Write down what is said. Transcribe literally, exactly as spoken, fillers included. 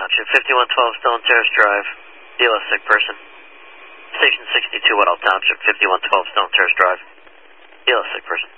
Township, fifty-one twelve Stone Terrace Drive. Deal a sick person. Station sixty-two Wild Township, fifty-one twelve Stone Terrace Drive. Deal a sick person.